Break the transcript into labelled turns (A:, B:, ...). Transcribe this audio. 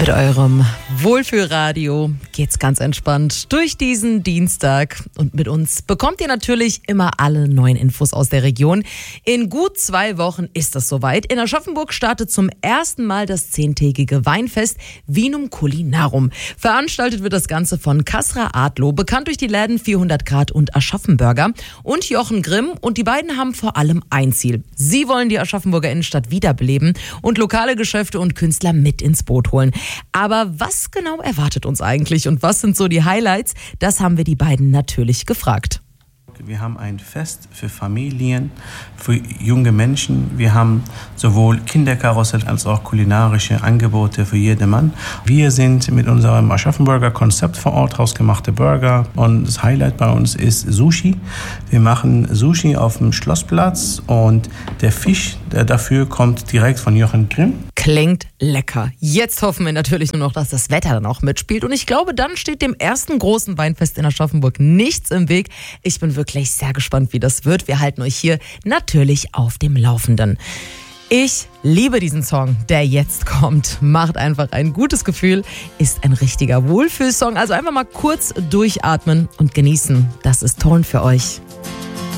A: Mit eurem Wohlfühlradio geht's ganz entspannt durch diesen Dienstag. Und mit uns bekommt ihr natürlich immer alle neuen Infos aus der Region. In gut 2 Wochen ist es soweit. In Aschaffenburg startet zum ersten Mal das 10-tägige Weinfest Vinum Culinarum. Veranstaltet wird das Ganze von Kasra Adlo, bekannt durch die Läden 400 Grad und Aschaffenburger, und Jochen Grimm. Und die beiden haben vor allem ein Ziel. Sie wollen die Aschaffenburger Innenstadt wiederbeleben und lokale Geschäfte und Künstler mit ins Boot holen. Aber was genau erwartet uns eigentlich und was sind so die Highlights? Das haben wir die beiden natürlich gefragt.
B: Wir haben ein Fest für Familien, für junge Menschen. Wir haben sowohl Kinderkarussell als auch kulinarische Angebote für jedermann. Wir sind mit unserem Aschaffenburger Konzept vor Ort, hausgemachte Burger. Und das Highlight bei uns ist Sushi. Wir machen Sushi auf dem Schlossplatz und der Fisch dafür kommt direkt von Jochen Grimm.
A: Klingt lecker. Jetzt hoffen wir natürlich nur noch, dass das Wetter dann auch mitspielt. Und ich glaube, dann steht dem ersten großen Weinfest in Aschaffenburg nichts im Weg. Ich bin wirklich sehr gespannt, wie das wird. Wir halten euch hier natürlich auf dem Laufenden. Ich liebe diesen Song, der jetzt kommt. Macht einfach ein gutes Gefühl, ist ein richtiger Wohlfühlsong. Also einfach mal kurz durchatmen und genießen. Das ist Torn für euch.